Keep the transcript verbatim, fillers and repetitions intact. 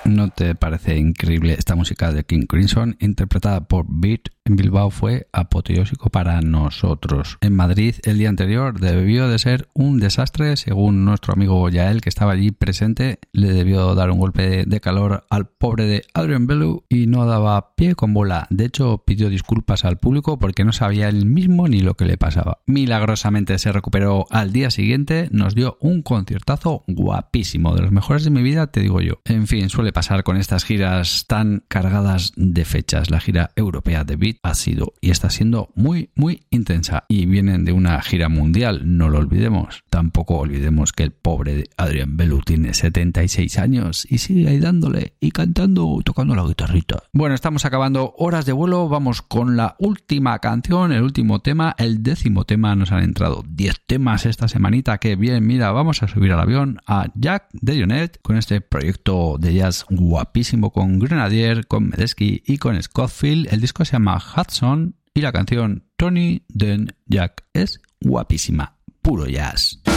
¿No te parece increíble esta música de King Crimson interpretada por Beat? En Bilbao fue apoteósico para nosotros. En Madrid el día anterior debió de ser un desastre, según nuestro amigo Yael, que estaba allí presente. Le debió dar un golpe de calor al pobre de Adrian Belew y no daba pie con bola. De hecho, pidió disculpas al público porque no sabía él mismo ni lo que le pasaba. Milagrosamente se recuperó al día siguiente, nos dio un conciertazo guapísimo, de los mejores de mi vida, te digo yo. En fin, suele pasar con estas giras tan cargadas de fechas. La gira europea de Beat ha sido y está siendo muy muy intensa y vienen de una gira mundial, no lo olvidemos. Tampoco olvidemos que el pobre Adrian Belew tiene setenta y seis años y sigue ahí dándole y cantando, tocando la guitarrita. Bueno, estamos acabando horas de vuelo, vamos con la última canción, el último tema, el décimo tema. Nos han entrado diez temas esta semanita, que bien, mira, vamos a subir al avión a Jack DeJohnette con este proyecto de jazz guapísimo con Grenadier, con Medeski y con Scofield. El disco se llama Hudson y la canción Tony Then Jack es guapísima, puro jazz.